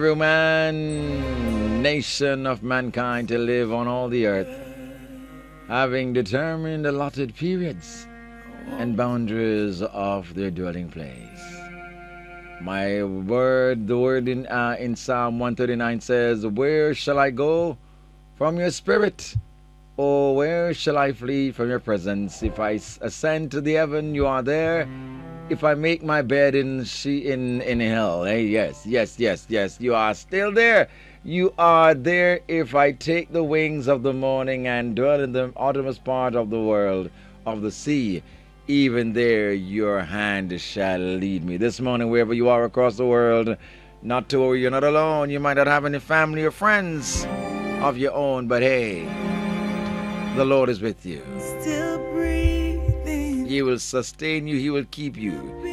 Every man, nation of mankind to live on all the earth, having determined allotted periods and boundaries of their dwelling place. My word, the word in Psalm 139 says, "Where shall I go from your spirit? Or where shall I flee from your presence? If I ascend to the heaven, you are there. If I make my bed in hell," hey, yes, yes, yes, yes, you are still there. You are there. If I take the wings of the morning and dwell in the uttermost part of the world, of the sea, even there your hand shall lead me. This morning, wherever you are across the world, not to worry, you're not alone. You might not have any family or friends of your own, but hey, the Lord is with you. Still breathing. He will sustain you. He will keep you.